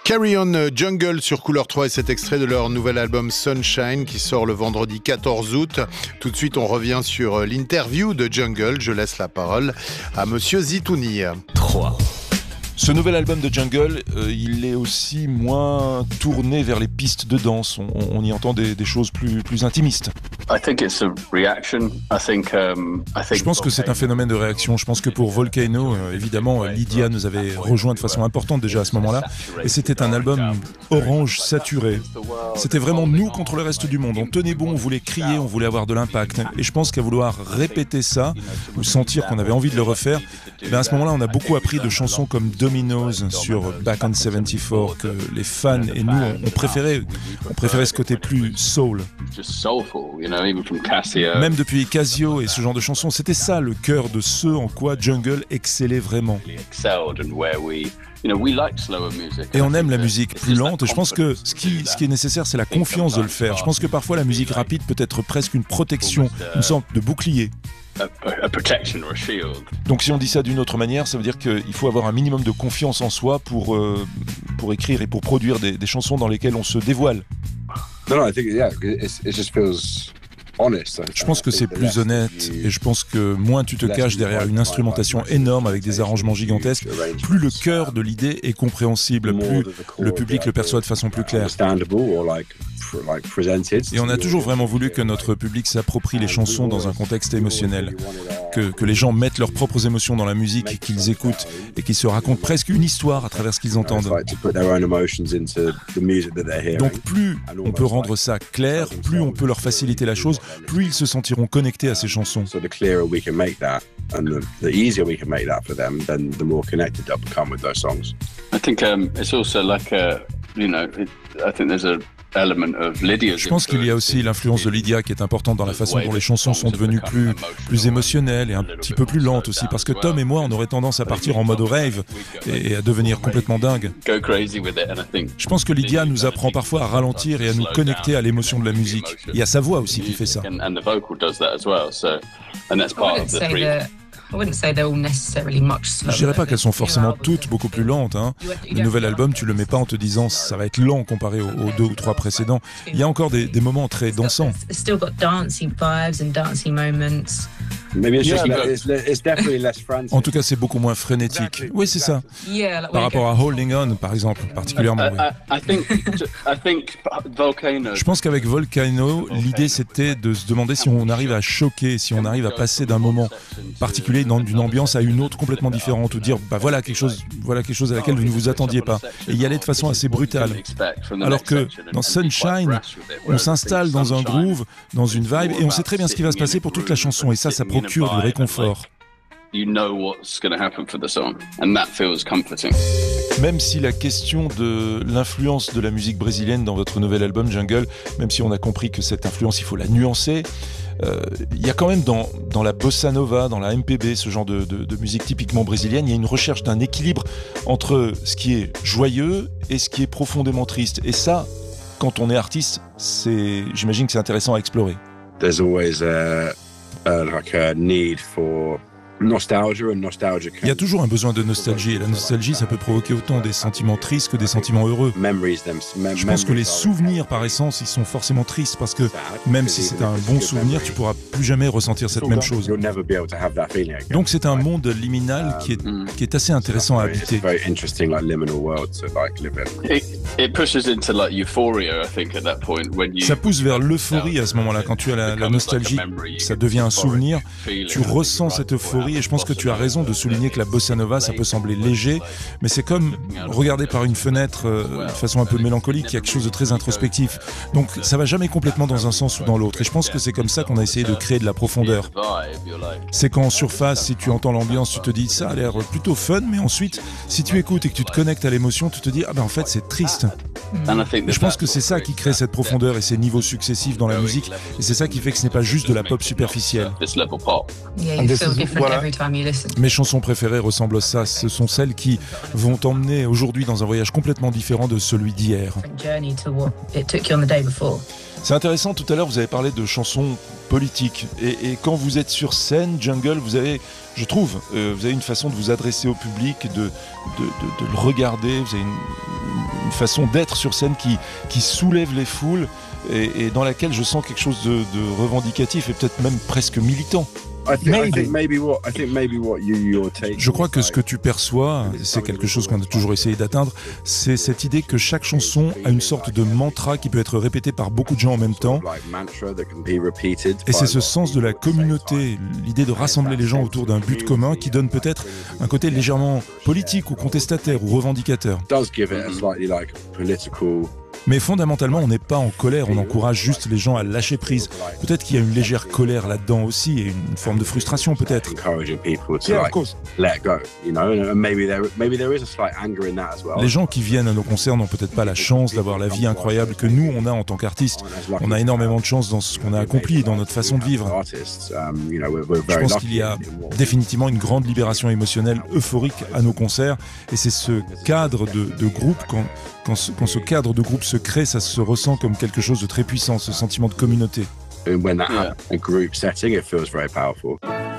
Carry On Jungle sur Couleur 3 et cet extrait de leur nouvel album Sunshine qui sort le vendredi 14 août. Tout de suite, on revient sur l'interview de Jungle. Je laisse la parole à Monsieur Zitouni. 3. Ce nouvel album de Jungle, il est aussi moins tourné vers les pistes de danse. On y entend des choses plus intimistes. Je pense que c'est un phénomène de réaction. Je pense que pour Volcano, évidemment, Lydia nous avait rejoint de façon importante déjà à ce moment-là. Et c'était un album orange saturé. C'était vraiment nous contre le reste du monde. On tenait bon, on voulait crier, on voulait avoir de l'impact. Et je pense qu'à vouloir répéter ça, ou sentir qu'on avait envie de le refaire, à ce moment-là, on a beaucoup appris de chansons comme Dominoes sur Back on 74, que les fans et nous, on préférait ce côté plus soul. Même depuis Casio et ce genre de chansons, c'était ça le cœur de ce en quoi Jungle excellait vraiment. Et on aime la musique plus lente, et je pense que ce qui est nécessaire, c'est la confiance de le faire. Je pense que parfois la musique rapide peut être presque une protection, une sorte de bouclier. Donc si on dit ça d'une autre manière, ça veut dire qu'il faut avoir un minimum de confiance en soi pour écrire et pour produire des chansons dans lesquelles on se dévoile. Je pense que c'est plus honnête, et je pense que moins tu te caches derrière une instrumentation énorme avec des arrangements gigantesques, plus le cœur de l'idée est compréhensible, plus le public le perçoit de façon plus claire. Et on a toujours vraiment voulu que notre public s'approprie les chansons dans un contexte émotionnel, que les gens mettent leurs propres émotions dans la musique, qu'ils écoutent et qu'ils se racontent presque une histoire à travers ce qu'ils entendent. Donc plus on peut rendre ça clair, plus on peut leur faciliter la chose, plus ils se sentiront connectés à ces chansons. Je pense qu'il y a aussi l'influence de Lydia qui est importante dans la façon dont les chansons sont devenues plus émotionnelles et un petit peu plus lentes aussi, parce que Tom et moi on aurait tendance à partir en mode rave et à devenir complètement dingue. Je pense que Lydia nous apprend parfois à ralentir et à nous connecter à l'émotion de la musique. Il y a sa voix aussi qui fait ça. Je dirais pas qu'elles sont forcément toutes beaucoup plus lentes. Le nouvel album, tu le mets pas en te disant ça va être lent comparé aux 2 ou 3 précédents. Il y a encore des moments très dansants. En tout cas, c'est beaucoup moins frénétique. Oui, c'est ça. Par rapport à Holding On, par exemple, particulièrement. Je pense qu'avec Volcano, l'idée c'était de se demander si on arrive à choquer, si on arrive à passer d'un moment particulier d'une ambiance à une autre complètement différente, ou dire voilà quelque chose à laquelle vous ne vous attendiez pas, et y aller de façon assez brutale. Alors que dans Sunshine, on s'installe dans un groove, dans une vibe, et on sait très bien ce qui va se passer pour toute la chanson, et ça procure du réconfort. Même si la question de l'influence de la musique brésilienne dans votre nouvel album Jungle, même si on a compris que cette influence il faut la nuancer, il y a quand même dans la bossa nova, dans la MPB, ce genre de musique typiquement brésilienne, il y a une recherche d'un équilibre entre ce qui est joyeux et ce qui est profondément triste. Et ça, quand on est artiste, j'imagine que c'est intéressant à explorer. There's always a need for Il y a toujours un besoin de nostalgie, et la nostalgie, ça peut provoquer autant des sentiments tristes que des sentiments heureux. Je pense que les souvenirs, par essence, ils sont forcément tristes, parce que même si c'est un bon souvenir, tu pourras plus jamais ressentir cette même chose. Donc c'est un monde liminal qui est assez intéressant à habiter. Ça pousse vers l'euphorie à ce moment-là. Quand tu as la nostalgie, ça devient un souvenir, tu ressens cette euphorie. Et je pense que tu as raison de souligner que la bossa nova, ça peut sembler léger, mais c'est comme regarder par une fenêtre de façon un peu mélancolique, il y a quelque chose de très introspectif. Donc ça va jamais complètement dans un sens ou dans l'autre. Et je pense que c'est comme ça qu'on a essayé de créer de la profondeur. C'est qu'en surface, si tu entends l'ambiance, tu te dis ça a l'air plutôt fun, mais ensuite, si tu écoutes et que tu te connectes à l'émotion, tu te dis en fait c'est triste. Et je pense que c'est ça qui crée cette profondeur et ces niveaux successifs dans la musique, et c'est ça qui fait que ce n'est pas juste de la pop superficielle. Mes chansons préférées ressemblent à ça. Ce sont celles qui vont t'emmener aujourd'hui dans un voyage complètement différent de celui d'hier. C'est intéressant, tout à l'heure vous avez parlé de chansons politiques, et quand vous êtes sur scène, Jungle, vous avez, je trouve, vous avez une façon de vous adresser au public, de le regarder, vous avez une façon d'être sur scène qui soulève les foules et dans laquelle je sens quelque chose de revendicatif et peut-être même presque militant. Je crois que ce que tu perçois, c'est quelque chose qu'on a toujours essayé d'atteindre, c'est cette idée que chaque chanson a une sorte de mantra qui peut être répété par beaucoup de gens en même temps. Et c'est ce sens de la communauté, l'idée de rassembler les gens autour d'un but commun qui donne peut-être un côté légèrement politique ou contestataire ou revendicateur. Mais fondamentalement, on n'est pas en colère, on encourage juste les gens à lâcher prise. Peut-être qu'il y a une légère colère là-dedans aussi, et une forme de frustration peut-être. Les gens qui viennent à nos concerts n'ont peut-être pas la chance d'avoir la vie incroyable que nous, on a en tant qu'artistes. On a énormément de chance dans ce qu'on a accompli et dans notre façon de vivre. Je pense qu'il y a définitivement une grande libération émotionnelle euphorique à nos concerts, et c'est ce cadre de groupe, quand ce cadre de groupe se crée, ça se ressent comme quelque chose de très puissant, ce sentiment de communauté. When that in a group setting, it feels very powerful.